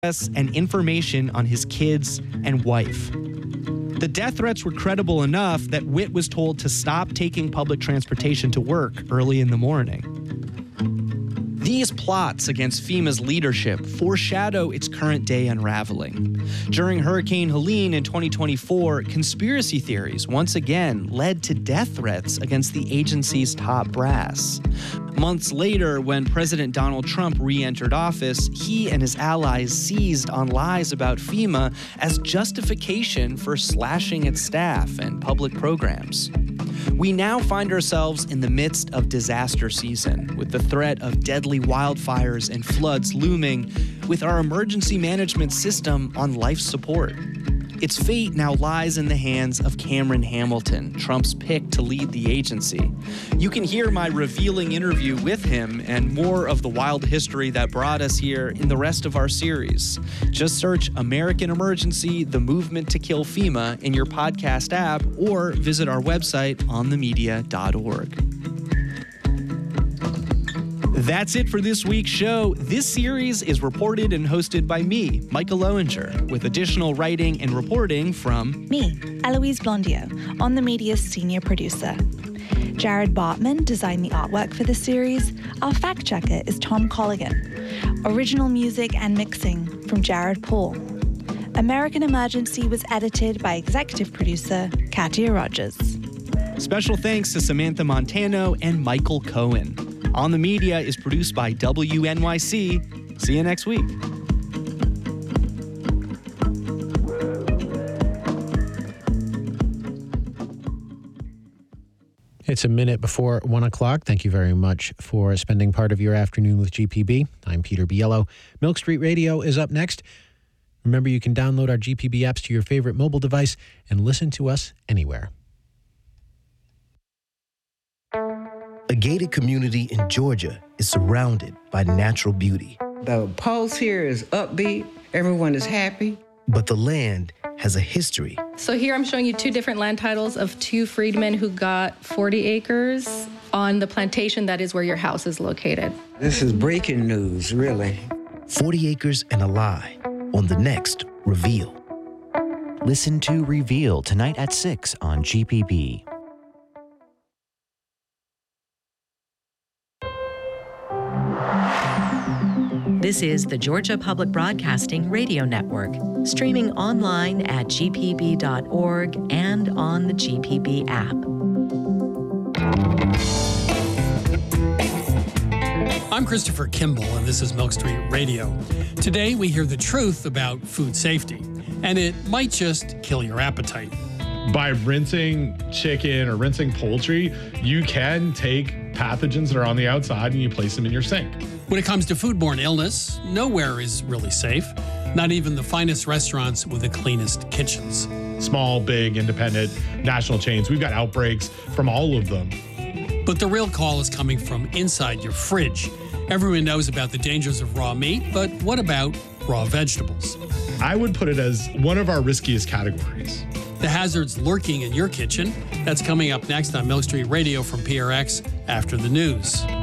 and information on his kids and wife. The death threats were credible enough that Witt was told to stop taking public transportation to work early in the morning. These plots against FEMA's leadership foreshadow its current day unraveling. During Hurricane Helene in 2024, conspiracy theories once again led to death threats against the agency's top brass. Months later, when President Donald Trump re-entered office, he and his allies seized on lies about FEMA as justification for slashing its staff and public programs. We now find ourselves in the midst of disaster season, with the threat of deadly wildfires and floods looming, with our emergency management system on life support. Its fate now lies in the hands of Cameron Hamilton, Trump's pick to lead the agency. You can hear my revealing interview with him and more of the wild history that brought us here in the rest of our series. Just search American Emergency, The Movement to Kill FEMA in your podcast app or visit our website onthemedia.org. That's it for this week's show. This series is reported and hosted by me, Michael Lowinger, with additional writing and reporting from me, Eloise Blondiau, On the Media's senior producer. Jared Bartman designed the artwork for the series. Our fact checker is Tom Colligan. Original music and mixing from Jared Paul. American Emergency was edited by executive producer Katia Rogers. Special thanks to Samantha Montano and Michael Cohen. On the Media is produced by WNYC. See you next week. It's a minute before 1 o'clock. Thank you very much for spending part of your afternoon with GPB. I'm Peter Biello. Milk Street Radio is up next. Remember, you can download our GPB apps to your favorite mobile device and listen to us anywhere. A gated community in Georgia is surrounded by natural beauty. The pulse here is upbeat. Everyone is happy. But the land has a history. So here I'm showing you two different land titles of two freedmen who got 40 acres on the plantation that is where your house is located. This is breaking news, really. 40 Acres and a Lie on the next Reveal. Listen to Reveal tonight at 6 on GPB. This is the Georgia Public Broadcasting Radio Network, streaming online at gpb.org and on the GPB app. I'm Christopher Kimball, and this is Milk Street Radio. Today, we hear the truth about food safety, and it might just kill your appetite. By rinsing chicken or rinsing poultry, you can take pathogens that are on the outside and you place them in your sink. When it comes to foodborne illness, nowhere is really safe, not even the finest restaurants with the cleanest kitchens. Small, big, independent, national chains, we've got outbreaks from all of them. But the real call is coming from inside your fridge. Everyone knows about the dangers of raw meat, but what about raw vegetables? I would put it as one of our riskiest categories. The hazards lurking in your kitchen. That's coming up next on Milk Street Radio from PRX after the news.